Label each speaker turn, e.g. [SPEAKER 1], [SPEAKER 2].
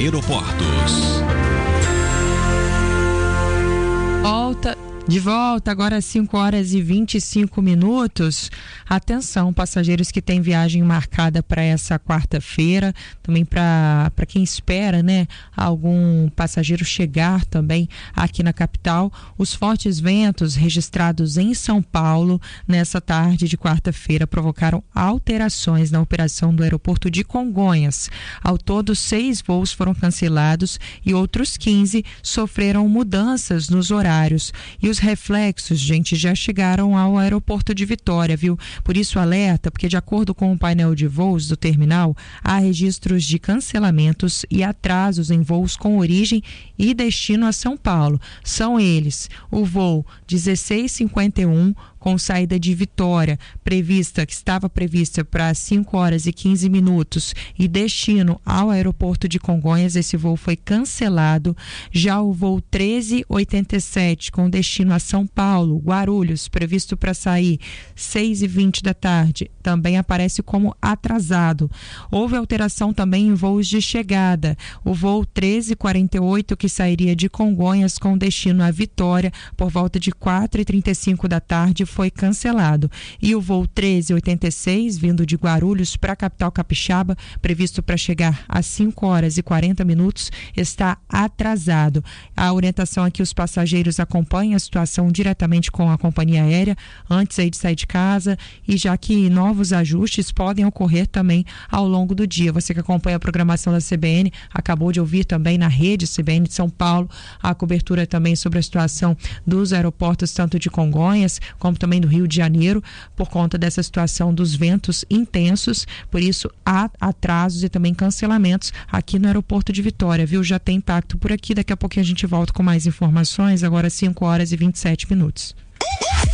[SPEAKER 1] Aeroportos.
[SPEAKER 2] De volta, agora às 5h25. Atenção, passageiros que têm viagem marcada para essa quarta-feira, também para quem espera, né, algum passageiro chegar também aqui na capital. Os fortes ventos registrados em São Paulo nessa tarde de quarta-feira provocaram alterações na operação do aeroporto de Congonhas. Ao todo, 6 voos foram cancelados e outros 15 sofreram mudanças nos horários. E os reflexos, gente, já chegaram ao aeroporto de Vitória, viu? Por isso, alerta, porque de acordo com o painel de voos do terminal, há registros de cancelamentos e atrasos em voos com origem e destino a São Paulo. São eles: o voo 1651, com saída de Vitória, que estava prevista para 5h15 e destino ao aeroporto de Congonhas. Esse voo foi cancelado. Já o voo 1387, com destino a São Paulo, Guarulhos, previsto para sair 6h20 da tarde, também aparece como atrasado. Houve alteração também em voos de chegada. O voo 1348, que sairia de Congonhas com destino a Vitória por volta de 4h35 da tarde, foi cancelado. E o voo 1386, vindo de Guarulhos para a capital capixaba, previsto para chegar às 5h40, está atrasado. A orientação é que os passageiros acompanhem a situação diretamente com a companhia aérea antes aí de sair de casa, e já que novos ajustes podem ocorrer também ao longo do dia. Você que acompanha a programação da CBN acabou de ouvir também na rede CBN de São Paulo a cobertura também sobre a situação dos aeroportos, tanto de Congonhas como também do Rio de Janeiro, por conta dessa situação dos ventos intensos. Por isso há atrasos e também cancelamentos aqui no aeroporto de Vitória, viu? Já tem impacto por aqui. Daqui a pouquinho a gente volta com mais informações, agora 5h27.